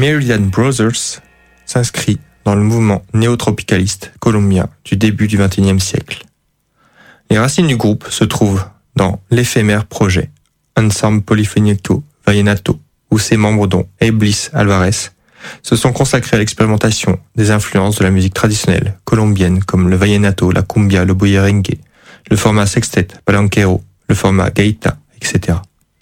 Meridian Brothers s'inscrit dans le mouvement néo-tropicaliste colombien du début du XXIe siècle. Les racines du groupe se trouvent dans l'éphémère projet Ensemble Polifónico Vallenato, où ses membres dont Eblis Alvarez se sont consacrés à l'expérimentation des influences de la musique traditionnelle colombienne comme le vallenato, la cumbia, le bullerengue, le format sextet, palenquero, le format gaita, etc.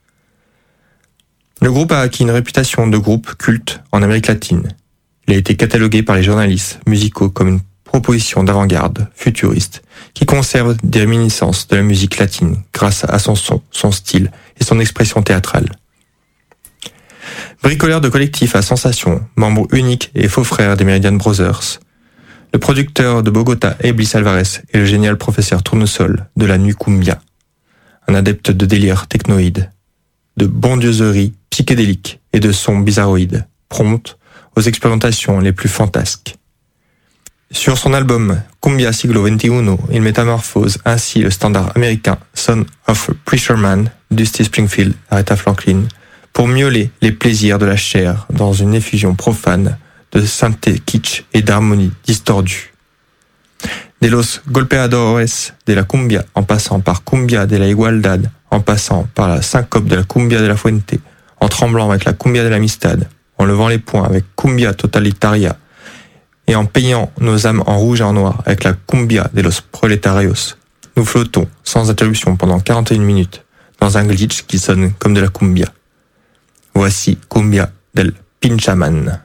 Le groupe a acquis une réputation de groupe culte en Amérique latine. Il a été catalogué par les journalistes musicaux comme une proposition d'avant-garde futuriste qui conserve des réminiscences de la musique latine grâce à son son, son style et son expression théâtrale. Bricoleur de collectif à sensation, membre unique et faux frère des Meridian Brothers, le producteur de Bogota, Eblis Alvarez, est le génial professeur Tournesol de la nu cumbia, un adepte de délire technoïde, de bondieuserie psychédélique et de sons bizarroïdes, prompte aux expérimentations les plus fantasques. Sur son album Cumbia Siglo XXI, il métamorphose ainsi le standard américain Son of a Preacher Man, Dusty Springfield, Aretha Franklin, pour miauler les plaisirs de la chair dans une effusion profane de synthé kitsch et d'harmonie distordue. De los golpeadores de la cumbia, en passant par Cumbia de la Igualdad, en passant par la syncope de la Cumbia de la Fuente, en tremblant avec la Cumbia de l'Amistad, en levant les poings avec Cumbia Totalitaria, et en peignant nos âmes en rouge et en noir avec la Cumbia de los Proletarios, nous flottons sans interruption pendant 41 minutes dans un glitch qui sonne comme de la cumbia. Voici Cumbia del Pinchaman.